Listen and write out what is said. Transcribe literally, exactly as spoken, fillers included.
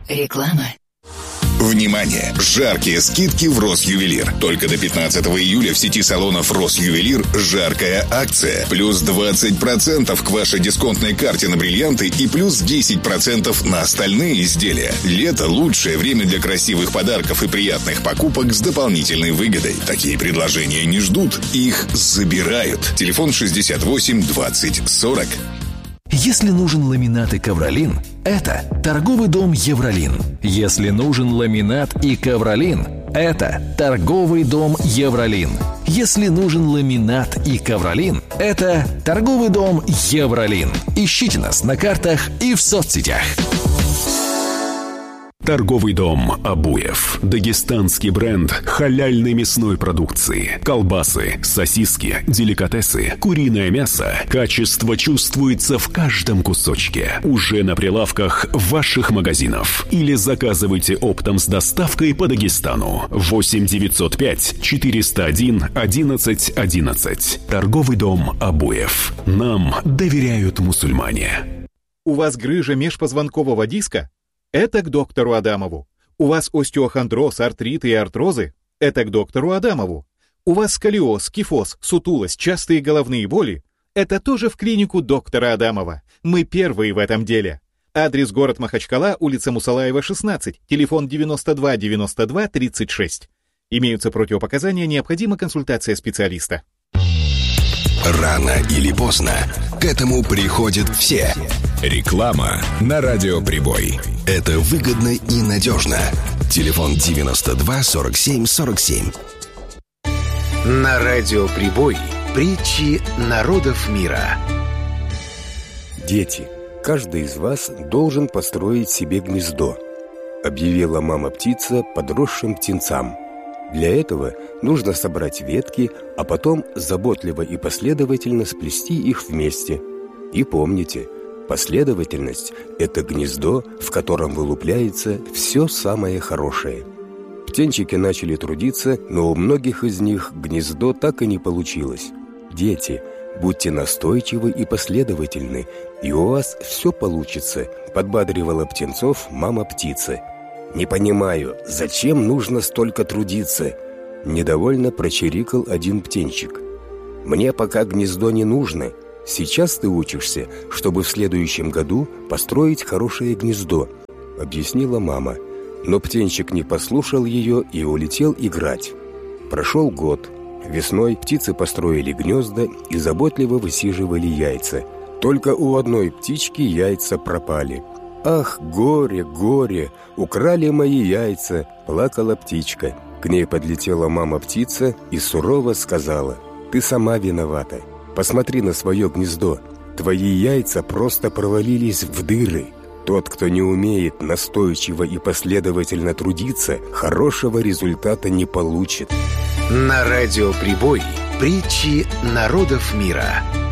Реклама. Внимание! Жаркие скидки в Росювелир. Только до пятнадцатого июля в сети салонов Росювелир жаркая акция. Плюс двадцать процентов к вашей дисконтной карте на бриллианты и плюс десять процентов на остальные изделия. Лето – лучшее время для красивых подарков и приятных покупок с дополнительной выгодой. Такие предложения не ждут, их забирают. Телефон шестьдесят восемь двадцать сорок. Если нужен ламинат и ковролин, это торговый дом Евролин. Если нужен ламинат и ковролин, это торговый дом Евролин. Если нужен ламинат и ковролин, это торговый дом Евролин. Ищите нас на картах и в соцсетях. Торговый дом Абуев. Дагестанский бренд халяльной мясной продукции. Колбасы, сосиски, деликатесы, куриное мясо. Качество чувствуется в каждом кусочке. Уже на прилавках ваших магазинов. Или заказывайте оптом с доставкой по Дагестану. восемь девятьсот пять четыреста один одиннадцать одиннадцать. Торговый дом Абуев. Нам доверяют мусульмане. У вас грыжа межпозвонкового диска? Это к доктору Адамову. У вас остеохондроз, артриты и артрозы? Это к доктору Адамову. У вас сколиоз, кифоз, сутулость, частые головные боли? Это тоже в клинику доктора Адамова. Мы первые в этом деле. Адрес: город Махачкала, улица Мусалаева, шестнадцать, телефон девяносто два девяносто два тридцать шесть. Имеются противопоказания, необходима консультация специалиста. Рано или поздно к этому приходят все. Реклама на радиоприбой. Это выгодно и надежно. Телефон девяносто два сорок семь сорок семь. На радиоприбой притчи народов мира. Дети, каждый из вас должен построить себе гнездо, объявила мама-птица подросшим птенцам. Для этого нужно собрать ветки, а потом заботливо и последовательно сплести их вместе. И помните, последовательность – это гнездо, в котором вылупляется все самое хорошее. Птенчики начали трудиться, но у многих из них гнездо так и не получилось. Дети, будьте настойчивы и последовательны, и у вас все получится, подбадривала птенцов мама-птица. «Не понимаю, зачем нужно столько трудиться?» Недовольно прочирикал один птенчик. «Мне пока гнездо не нужно. Сейчас ты учишься, чтобы в следующем году построить хорошее гнездо», объяснила мама. Но птенчик не послушал ее и улетел играть. Прошел год. Весной птицы построили гнезда и заботливо высиживали яйца. Только у одной птички яйца пропали. «Ах, горе, горе! Украли мои яйца!» – плакала птичка. К ней подлетела мама-птица и сурово сказала: «Ты сама виновата. Посмотри на свое гнездо. Твои яйца просто провалились в дыры. Тот, кто не умеет настойчиво и последовательно трудиться, хорошего результата не получит». На радиоприбой притчи народов мира.